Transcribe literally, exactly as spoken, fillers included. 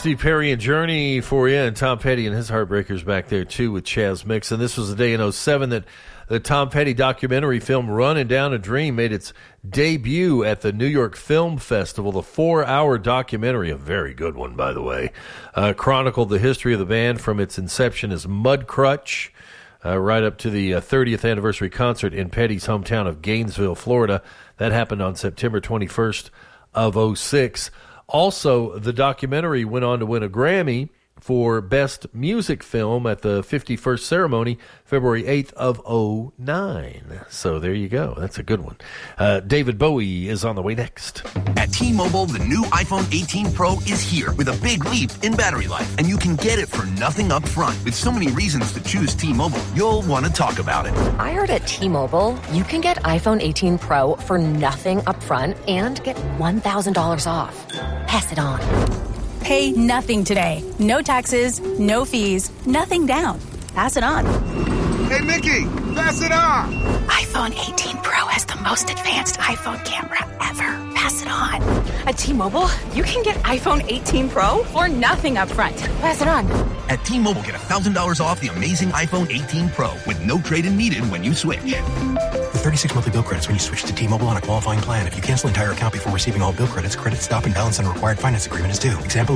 Steve Perry and Journey for you, and Tom Petty and his Heartbreakers back there, too, with Chaz Mix. And this was the day in oh seven that the Tom Petty documentary film Running Down a Dream made its debut at the New York Film Festival. The four-hour documentary, a very good one, by the way, uh, chronicled the history of the band from its inception as Mudcrutch uh, right up to the uh, thirtieth anniversary concert in Petty's hometown of Gainesville, Florida. That happened on September twenty-first of oh six. Also, the documentary went on to win a Grammy for Best Music Film at the fifty-first ceremony, February eighth of oh nine. So there you go. That's a good one. Uh, David Bowie is on the way next. At T-Mobile, the new iPhone eighteen Pro is here with a big leap in battery life, and you can get it for nothing up front. With so many reasons to choose T-Mobile, you'll want to talk about it. I heard at T-Mobile, you can get iPhone eighteen Pro for nothing up front and get one thousand dollars off. Pass it on. Pay nothing today. No taxes, no fees, nothing down. Pass it on. Hey, Mickey, pass it on. iPhone eighteen Pro has the most advanced iPhone camera ever. Pass it on. At T-Mobile, you can get iPhone eighteen Pro for nothing up front. Pass it on. At T-Mobile, get one thousand dollars off the amazing iPhone eighteen Pro with no trade-in needed when you switch. With thirty-six monthly bill credits when you switch to T-Mobile on a qualifying plan. If you cancel entire account before receiving all bill credits, credit stop and balance on required finance agreement is due. Example